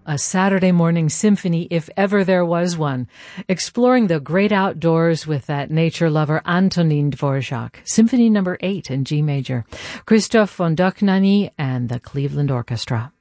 a Saturday morning symphony if ever there was one, exploring the great outdoors with that nature lover Antonin Dvorak. Symphony number 8 in G major. Christoph von Dohnanyi and the Cleveland Orchestra.